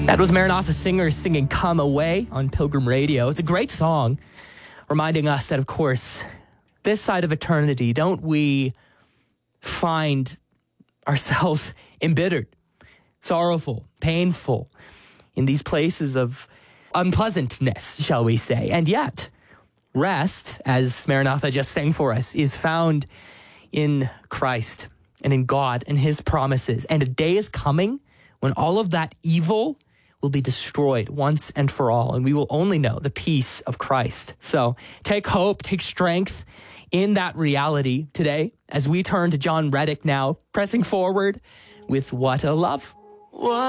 That was Maranatha Singers singing Come Away on Pilgrim Radio. It's a great song, reminding us that, of course, this side of eternity, don't we find ourselves embittered, sorrowful, painful, in these places of unpleasantness, shall we say. And yet, rest, as Maranatha just sang for us, is found in Christ and in God and his promises. And a day is coming when all of that evil will be destroyed once and for all, and we will only know the peace of Christ. So take hope, take strength in that reality today as we turn to John Reddick now, pressing forward with What a Love.